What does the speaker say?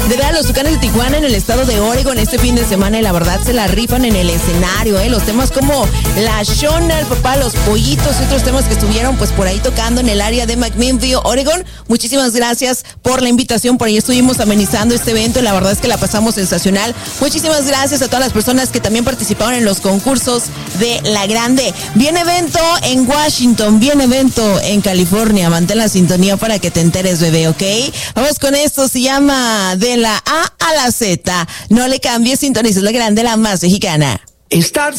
de ver a los Tucanes de Tijuana en el estado de Oregon este fin de semana y la verdad se la rifan en el escenario, Los temas como La Shona, el papá, Los Pollitos y otros temas que estuvieron pues por ahí tocando en el área de McMinnville, Oregon. Muchísimas gracias por la invitación, por ahí estuvimos amenizando este evento y la verdad es que la pasamos sensacional. Muchísimas gracias a todas las personas que también participaron en los concursos de La Grande. Viene evento en Washington, viene evento en California. Mantén la sintonía para que te enteres, bebé, ¿ok? Vamos con esto, se llama De la A a la Z. No le cambies, sintoniza La Grande, la más mexicana. Estar